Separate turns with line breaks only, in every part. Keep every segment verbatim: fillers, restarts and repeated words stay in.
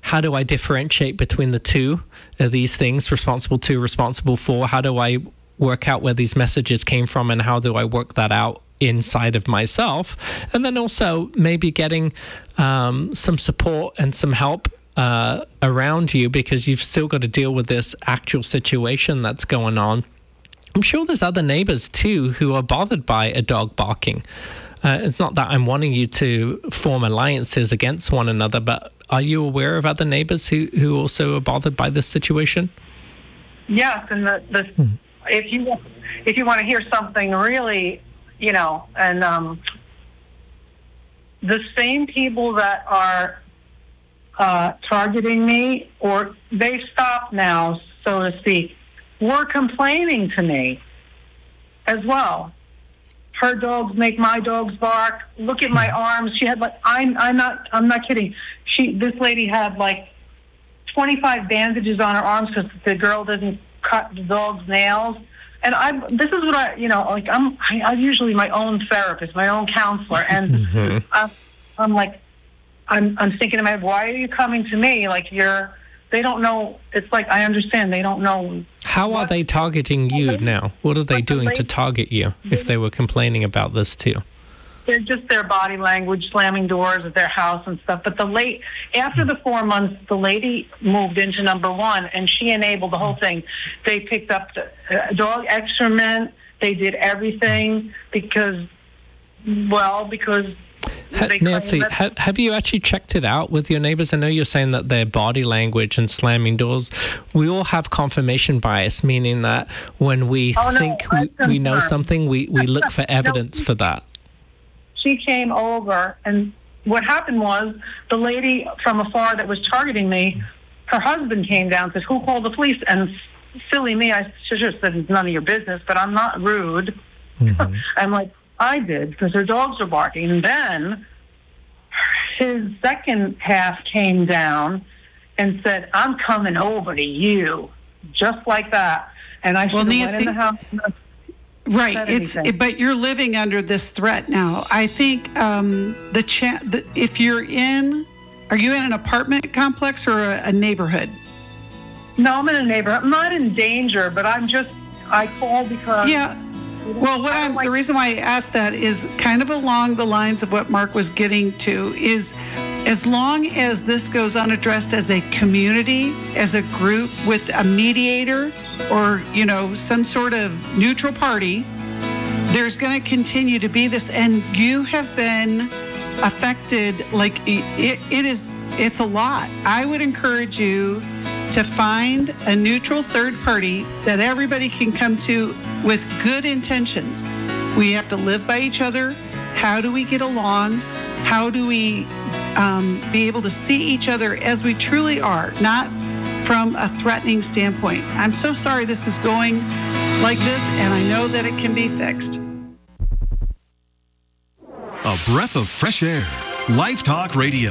how do I differentiate between the two of these things, responsible to, responsible for? How do I work out where these messages came from, and how do I work that out inside of myself? And then also maybe getting um, some support and some help uh, around you, because you've still got to deal with this actual situation that's going on. I'm sure there's other neighbors too who are bothered by a dog barking. Uh, it's not that I'm wanting you to form alliances against one another, but are you aware of other neighbors who, who also are bothered by this situation?
Yes, and the, the hmm. if you if you want to hear something really, you know, and um, the same people that are uh, targeting me, or they've stopped now, so to speak, were complaining to me as well. Her dogs make my dogs bark. Look at my arms. She had like I'm I'm not I'm not kidding. She this lady had like twenty-five bandages on her arms because the girl didn't cut the dog's nails. And I this is what I you know like I'm I, I'm usually my own therapist, my own counselor, and mm-hmm. I, I'm like I'm I'm thinking to myself, why are you coming to me? Like you're they don't know. It's like I understand they don't know.
How are they targeting you now? What are they doing to target you if they were complaining about this too?
They're just their body language, slamming doors at their house and stuff. But the late after the four months, the lady moved into number one, and she enabled the whole thing. They picked up the uh, dog excrement. They did everything because, well, because.
Ha, Nancy, ha, have you actually checked it out with your neighbors? I know you're saying that their body language and slamming doors, we all have confirmation bias, meaning that when we
oh,
think
no,
we, we know something, we, we look for evidence no, for that.
She came over, and what happened was the lady from afar that was targeting me, her husband came down and said, who called the police? And silly me, I should have said, it's none of your business, but I'm not rude. Mm-hmm. I'm like, I did, because her dogs were barking. And then his second half came down and said, I'm coming over to you, just like that. And I should
well,
have
Nancy,
went in the house.
Right, it's it, but you're living under this threat now. I think um, the, cha- the if you're in, are you in an apartment complex or a, a neighborhood?
No, I'm in a neighborhood. I'm not in danger, but I'm just, I called because...
Yeah. Well, what I'm, the reason why I asked that is kind of along the lines of what Mark was getting to is as long as this goes unaddressed as a community, as a group with a mediator or, you know, some sort of neutral party, there's going to continue to be this. And you have been affected, like it, it is, it's a lot. I would encourage you to find a neutral third party that everybody can come to with good intentions. We have to live by each other. How do we get along? How do we um, be able to see each other as we truly are, not from a threatening standpoint? I'm so sorry this is going like this, and I know that it can be fixed.
A breath of fresh air. Life Talk Radio.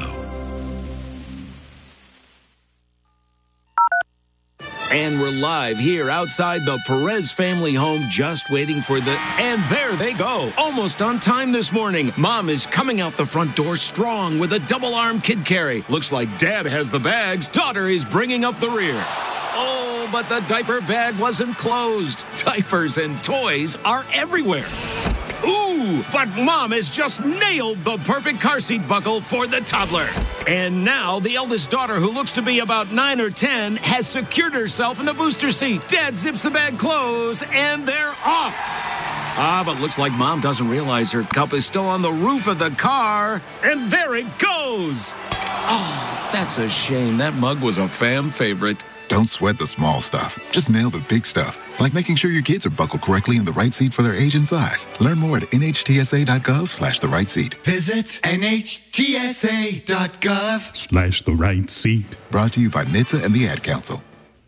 And we're live here outside the Perez family home, just waiting for the... And there they go. Almost on time this morning. Mom is coming out the front door strong with a double-arm kid carry. Looks like Dad has the bags. Daughter is bringing up the rear. Oh, but the diaper bag wasn't closed. Diapers and toys are everywhere. Ooh, but Mom has just nailed the perfect car seat buckle for the toddler. And now the eldest daughter, who looks to be about nine or ten, has secured herself in the booster seat. Dad zips the bag closed, and they're off. Ah, but looks like Mom doesn't realize her cup is still on the roof of the car. And there it goes. Oh, that's a shame. That mug was a fam favorite.
Don't sweat the small stuff. Just nail the big stuff, like making sure your kids are buckled correctly in the right seat for their age and size. Learn more at nhtsa.gov slash the right seat.
Visit nhtsa.gov
slash the right seat.
Brought to you by N H T S A and the Ad Council.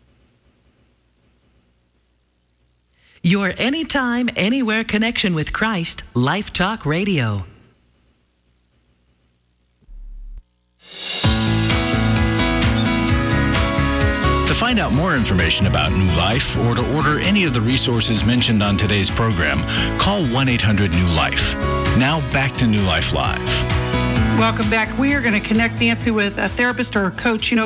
Your anytime, anywhere connection with Christ, Life Talk Radio.
To find out more information about New Life or to order any of the resources mentioned on today's program, call one eight hundred new life. Now back to New Life Live.
Welcome back. We are going to connect Nancy with a therapist or a coach. You know,